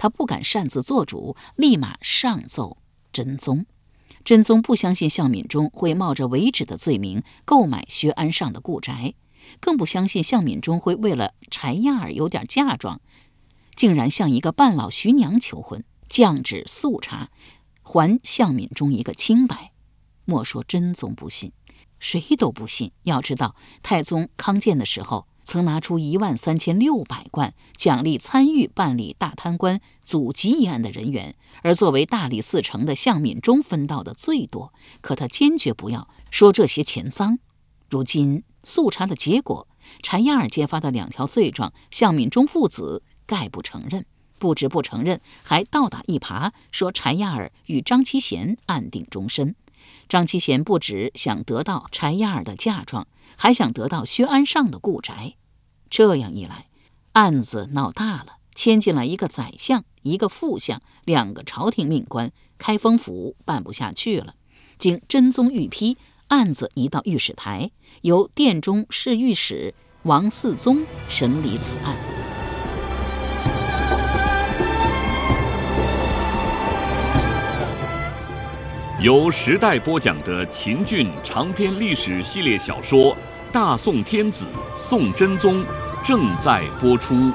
他不敢擅自做主，立马上奏真宗。真宗不相信向敏中会冒着伪旨的罪名购买薛安上的故宅，更不相信向敏中会为了柴亚尔有点嫁妆，竟然向一个半老徐娘求婚，降旨速查，还向敏中一个清白。莫说真宗不信，谁都不信。要知道，太宗康健的时候曾拿出13600贯奖励参与办理大贪官祖籍一案的人员，而作为大理寺丞的向敏中分到的最多，可他坚决不要，说这些钱脏。如今速查的结果，柴亚尔揭发的2条罪状，向敏中父子概不承认，不止不承认，还倒打一耙，说柴亚尔与张其贤暗定终身。张其贤不只想得到柴亚尔的嫁妆，还想得到薛安上的故宅。这样一来，案子闹大了，牵进来一个宰相，一个副相，2个朝廷命官，开封府办不下去了。经真宗御批，案子移到御史台，由殿中侍御史王嗣宗审理此案。 由时代播讲的秦俊长篇历史系列小说《大宋天子·宋真宗》正在播出。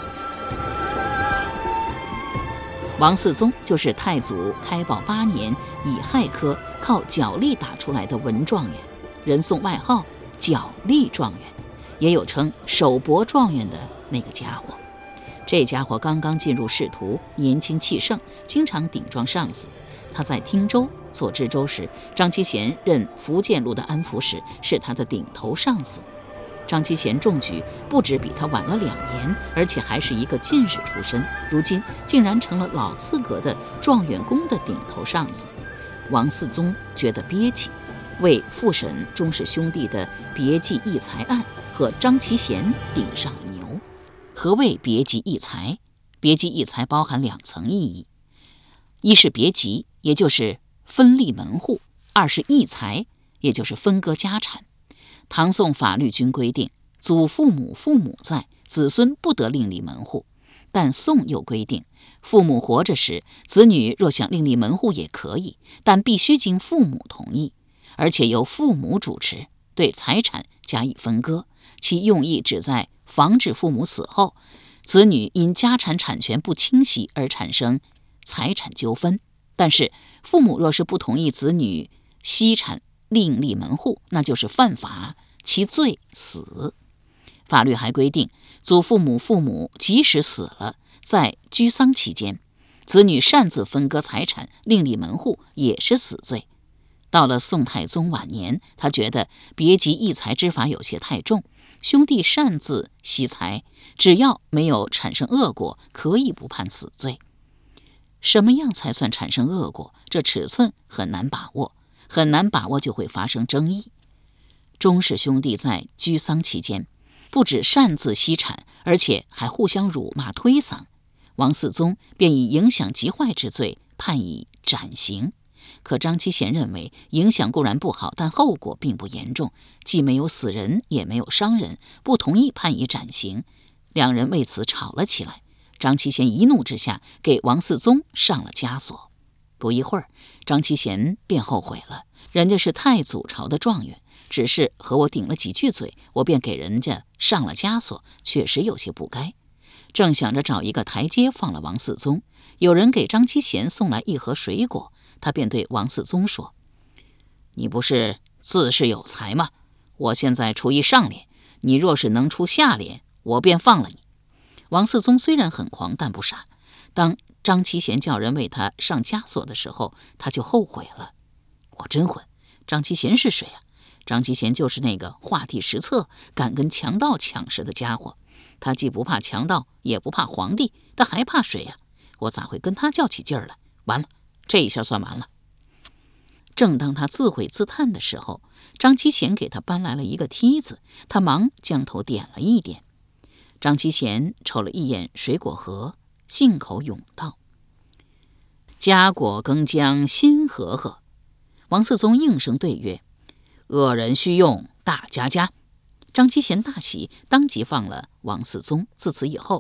王嗣宗就是太祖开宝8年乙亥科靠脚力打出来的文状元，人送外号脚力状元，也有称手搏状元的那个家伙。这家伙刚刚进入仕途，年轻气盛，经常顶撞上司。他在汀州做知州时，张其贤任福建路的安抚使，是他的顶头上司。张其贤中举不止比他晚了2年，而且还是一个进士出身，如今竟然成了老资格的状元宫的顶头上司。王嗣宗觉得憋气，为复审钟氏兄弟的别记异才案和张其贤顶上了牛。何谓别记异才？别记异才包含2层意义，一是别级，也就是分立门户；二是异才，也就是分割家产。唐宋法律均规定，祖父母、父母在，子孙不得另立门户。但宋又规定，父母活着时，子女若想另立门户也可以，但必须经父母同意，而且由父母主持，对财产加以分割。其用意旨在防止父母死后，子女因家产产权不清晰而产生财产纠纷。但是父母若是不同意子女析产另立门户，那就是犯法，其罪死。法律还规定，祖父母、父母即使死了，在居丧期间，子女擅自分割财产另立门户也是死罪。到了宋太宗晚年，他觉得别级异才之法有些太重，兄弟擅自析财，只要没有产生恶果，可以不判死罪。什么样才算产生恶果？这尺寸很难把握，很难把握就会发生争议。钟氏兄弟在居丧期间，不止擅自析产，而且还互相辱骂推搡。王嗣宗便以影响极坏之罪判以斩刑。可张其贤认为，影响固然不好，但后果并不严重，既没有死人，也没有伤人，不同意判以斩刑。2人为此吵了起来。张其贤一怒之下，给王嗣宗上了枷锁。不一会儿，张其贤便后悔了，人家是太祖朝的状元，只是和我顶了几句嘴，我便给人家上了枷锁，确实有些不该。正想着找一个台阶放了王嗣宗，有人给张其贤送来一盒水果，他便对王嗣宗说：“你不是自是有才吗？我现在出一上联，你若是能出下联，我便放了你。”王嗣宗虽然很狂，但不傻。当张其贤叫人为他上枷锁的时候，他就后悔了。我真混，张其贤是谁啊？张其贤就是那个画地实测、敢跟强盗抢食的家伙。他既不怕强盗，也不怕皇帝，他还怕谁呀？我咋会跟他较起劲儿来？完了，这一下算完了。正当他自毁自叹的时候，张其贤给他搬来了一个梯子，他忙将头点了一点。张其贤瞅了一眼水果盒，信口咏道：“佳果更将新和和。”王嗣宗应声对曰：“恶人须用，大家家。”张其贤大喜，当即放了王嗣宗。自此以后，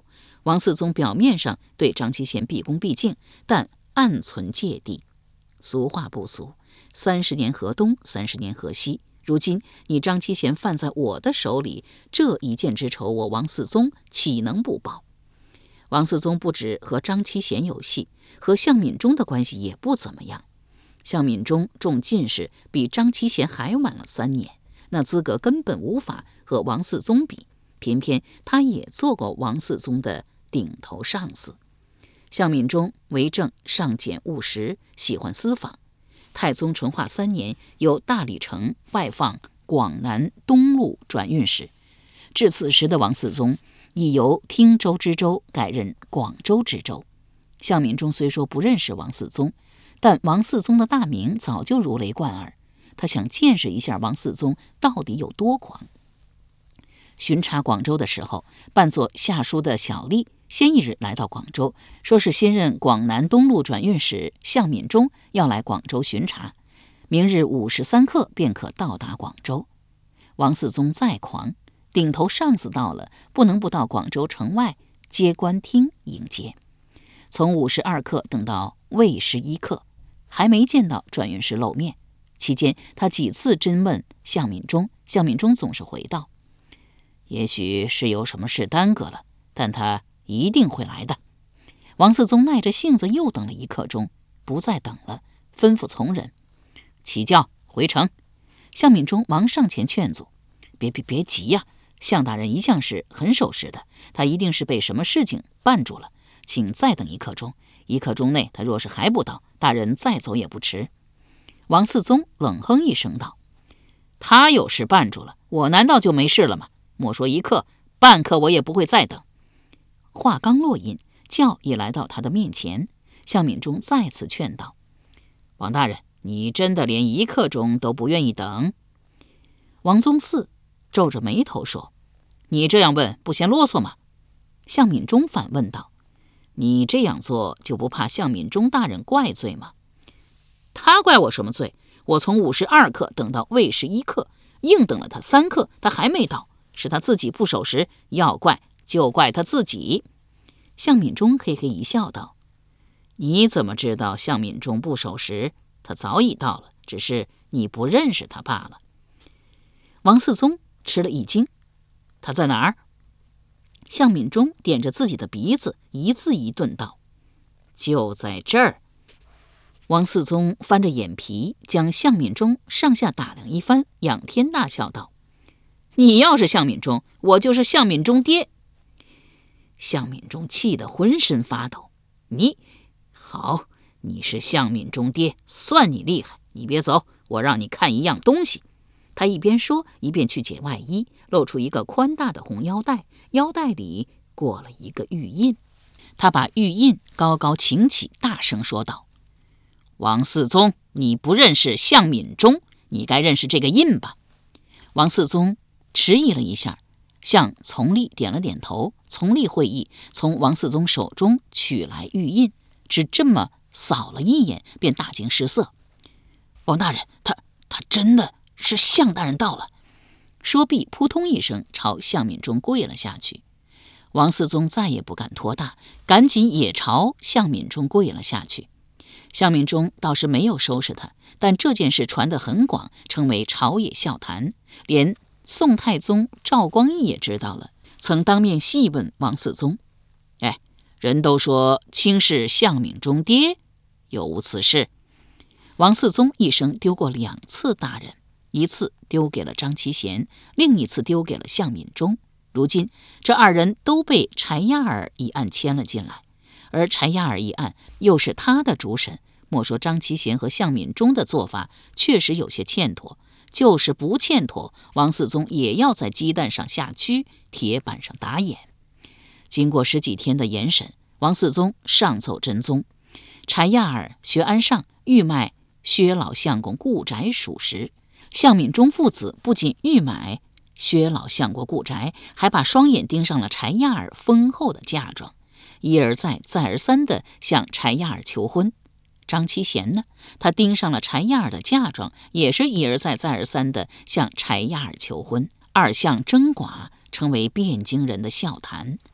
王嗣宗表面上对张其贤毕恭毕敬，但暗存芥蒂。俗话不俗，30年河东，30年河西。如今你张其贤犯在我的手里，这一箭之仇，我王嗣宗岂能不报？王嗣宗不止和张其贤有隙，和向敏中的关系也不怎么样。向敏中中进士比张其贤还晚了3年，那资格根本无法和王嗣宗比，偏偏他也做过王嗣宗的顶头上司。向敏中为政尚俭务实，喜欢私访。太宗淳化3年，由大理丞外放广南东路转运使。至此时的王嗣宗已由汀州知州改任广州知州。向敏中虽说不认识王嗣宗，但王嗣宗的大名早就如雷贯耳，他想见识一下王嗣宗到底有多狂。巡查广州的时候，扮作下书的小吏先一日来到广州，说是新任广南东路转运使向敏中要来广州巡查，明日午时3刻便可到达广州。王嗣宗再狂，顶头上司到了，不能不到广州城外接官厅迎接。从午时2刻等到未时1刻，还没见到转运使露面。期间他几次侦问向敏中，向敏中总是回道：也许是有什么事耽搁了，但他一定会来的。王嗣宗耐着性子又等了1刻钟，不再等了，吩咐从人起轿回城。向敏中忙上前劝阻：别急呀，向大人一向是很守时的，他一定是被什么事情绊住了，请再等1刻钟，1刻钟内他若是还不到，大人再走也不迟。王嗣宗冷哼一声道：他有事绊住了，我难道就没事了吗？莫说1刻，半刻我也不会再等。话刚落音，轿也来到他的面前。向敏中再次劝道：王大人，你真的连1刻钟都不愿意等？王宗嗣皱着眉头说：你这样问不嫌啰嗦吗？向敏中反问道：你这样做就不怕向敏中大人怪罪吗？他怪我什么罪？我从午时2刻等到未时1刻，硬等了他3刻，他还没到，是他自己不守时，要怪就怪他自己。向敏中嘿嘿一笑道：你怎么知道向敏中不守时？他早已到了，只是你不认识他罢了。王嗣宗吃了一惊：他在哪儿？向敏中点着自己的鼻子，一字一顿道：就在这儿。王嗣宗翻着眼皮，将向敏中上下打量一番，仰天大笑道：你要是向敏中，我就是向敏中爹。向敏中气得浑身发抖：好，你是向敏中爹，算你厉害。你别走，我让你看一样东西。他一边说，一边去解外衣，露出一个宽大的红腰带，腰带里裹了一个玉印。他把玉印高高擎起，大声说道：王嗣宗，你不认识向敏中，你该认识这个印吧？王嗣宗迟疑了一下，向从吏点了点头。从吏会意，从王嗣宗手中取来玉印，只这么扫了一眼，便大惊失色：王大人，他真的是向大人到了。说毕，扑通一声朝向敏中跪了下去。王嗣宗再也不敢托大，赶紧也朝向敏中跪了下去。向敏中倒是没有收拾他，但这件事传得很广，成为朝野笑谈，连宋太宗赵光义也知道了，曾当面细问王嗣宗：人都说卿是向敏中爹，有无此事？王嗣宗一生丢过2次大人，一次丢给了张其贤，另一次丢给了向敏中。如今这2人都被柴亚尔一案牵了进来，而柴亚尔一案又是他的主审。莫说张其贤和向敏中的做法确实有些欠妥，就是不欠妥，王嗣宗也要在鸡蛋上下蛆，铁板上打眼。经过10几天的严审，王嗣宗上奏真宗，柴亚尔、薛安上欲买薛老相公故宅属实。向敏中父子不仅欲买薛老相国故宅，还把双眼盯上了柴亚尔丰厚的嫁妆，一而再再而三地向柴亚尔求婚。张其贤呢，他盯上了柴亚尔的嫁妆，也是一而再再而三地向柴亚尔求婚。2相争寡，成为汴京人的笑谈。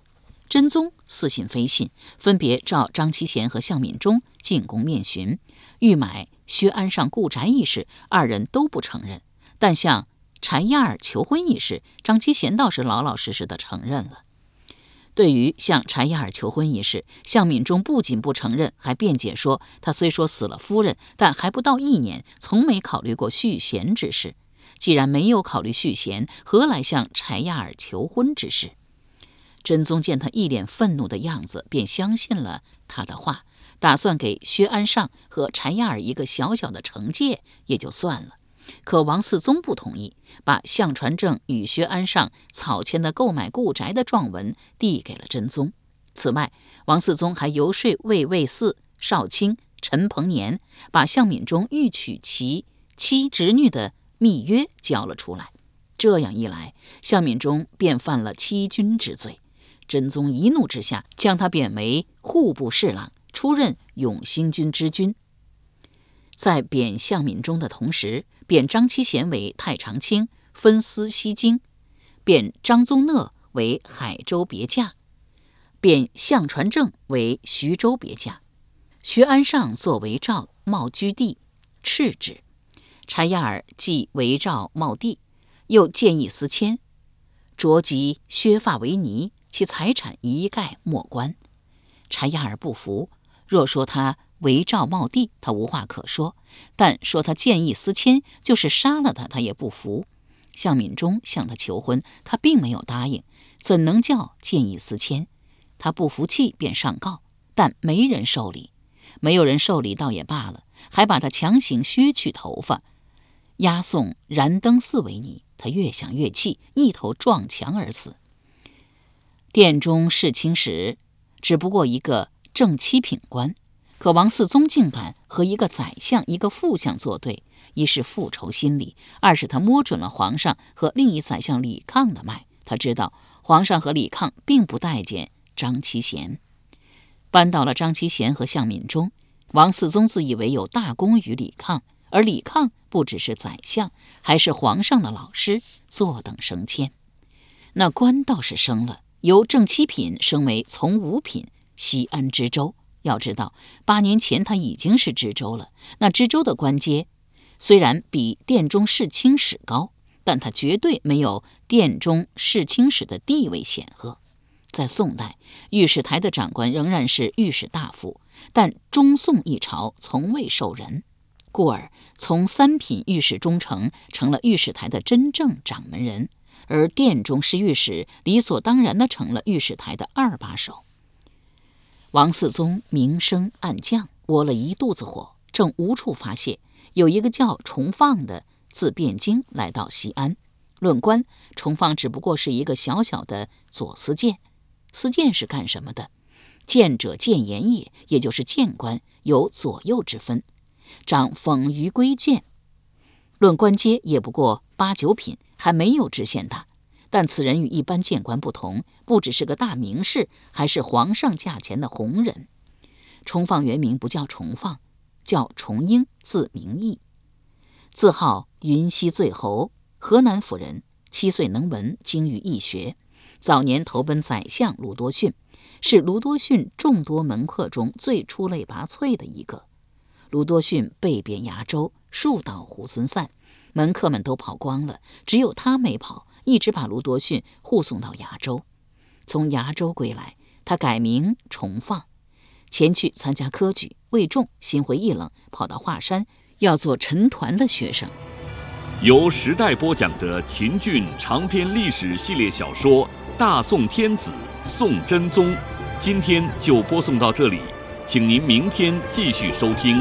真宗似信非信，分别召张其贤和向敏中进宫面询，欲买薛安上故宅一事，二人都不承认。但向柴亚尔求婚一事，张其贤倒是老老实实的承认了。对于向柴亚尔求婚一事，向敏中不仅不承认，还辩解说他虽说死了夫人，但还不到1年，从没考虑过续弦之事。既然没有考虑续弦，何来向柴亚尔求婚之事？真宗见他一脸愤怒的样子，便相信了他的话，打算给薛安上和柴亚尔一个小小的惩戒也就算了。可王嗣宗不同意，把向传正与薛安上草签的购买故宅的状文递给了真宗。此外，王嗣宗还游说魏魏嗣、少卿陈鹏年，把向敏中欲娶其妻侄女的密约交了出来。这样一来，向敏中便犯了欺君之罪。真宗一怒之下，将他贬为户部侍郎，出任永兴军之君。在贬向敏中的同时，贬张其贤为太常卿，分司西京；贬张宗讷为海州别驾；贬向传正为徐州别驾。薛安上作为赵茂居地，斥之。柴亚尔既为赵茂地，又建议司迁，着即削发为尼，其财产一概没关。柴亚尔不服，若说他为赵茂地，他无话可说；但说他建议司迁，就是杀了他，他也不服。向敏中向他求婚，他并没有答应，怎能叫建议司迁？他不服气，便上告，但没人受理。没有人受理倒也罢了，还把他强行削去头发，押送燃灯寺为尼。他越想越气，一头撞墙而死。殿中侍卿时，只不过一个正七品官，可王嗣宗竟敢和一个宰相、一个副相作对，一是复仇心理，二是他摸准了皇上和另一宰相李抗的脉。他知道皇上和李抗并不待见张其贤，扳倒了张其贤和向敏中。王嗣宗自以为有大功于李抗，而李抗不只是宰相，还是皇上的老师，坐等升迁。那官倒是升了，由正七品升为从五品，西安知州。要知道8年前他已经是知州了，那知州的官阶虽然比殿中侍卿使高，但他绝对没有殿中侍卿使的地位显赫。在宋代，御史台的长官仍然是御史大夫，但中宋一朝从未授人，故而从3品御史中丞成了御史台的真正掌门人，而殿中侍御史理所当然地成了御史台的2把手。王嗣宗明升暗降，窝了一肚子火，正无处发泄，有一个叫崇放的自汴京来到西安。论官，崇放只不过是一个小小的左司谏。司谏是干什么的？谏者谏言也，也就是谏官，有左右之分，掌讽舆规谏。论官阶也不过8、9品，还没有知县大。但此人与一般谏官不同，不只是个大名士，还是皇上驾前的红人。崇放原名不叫崇放，叫崇英，字明义，自号云溪醉侯，河南府人，7岁能文，精于易学。早年投奔宰相卢多逊，是卢多逊众多门客中最出类拔萃的一个。卢多逊被贬崖州，树倒猢狲散，门客们都跑光了，只有他没跑，一直把卢多逊护送到崖州。从崖州归来，他改名崇放，前去参加科举，未中，心灰意冷，跑到华山，要做陈抟的学生。 由时代播讲的秦俊长篇历史系列小说《大宋天子·宋真宗》，今天就播送到这里，请您明天继续收听。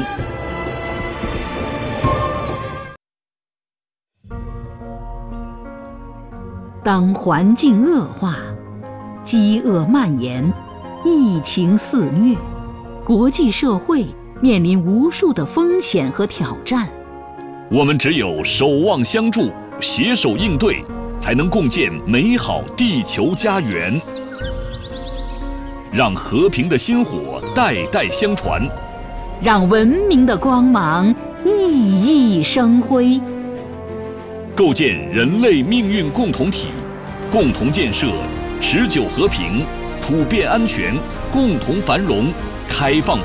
当环境恶化，饥饿蔓延，疫情肆虐，国际社会面临无数的风险和挑战。 我们只有守望相助，携手应对，才能共建美好地球家园。让和平的薪火代代相传， 让文明的光芒熠熠生辉。 构建人类命运共同体，共同建设持久和平、 普遍安全，共同繁荣，开放